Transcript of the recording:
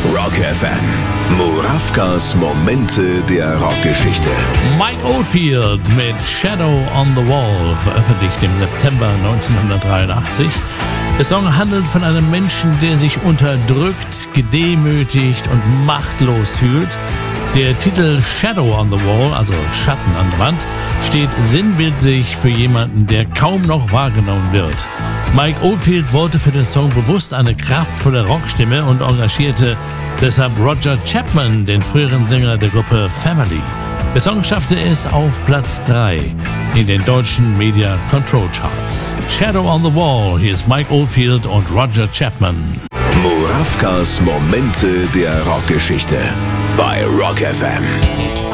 Rock FM. Murawkas Momente der Rockgeschichte. Mike Oldfield mit Shadow on the Wall, veröffentlicht im September 1983. Der Song handelt von einem Menschen, der sich unterdrückt, gedemütigt und machtlos fühlt. Der Titel Shadow on the Wall, also Schatten an der Wand, steht sinnbildlich für jemanden, der kaum noch wahrgenommen wird. Mike Oldfield wollte für den Song bewusst eine kraftvolle Rockstimme und engagierte deshalb Roger Chapman, den früheren Sänger der Gruppe Family. Der Song schaffte es auf Platz 3 in den deutschen Media Control Charts. Shadow on the Wall, hier ist Mike Oldfield und Roger Chapman. Murawkas Momente der Rockgeschichte bei Rock FM.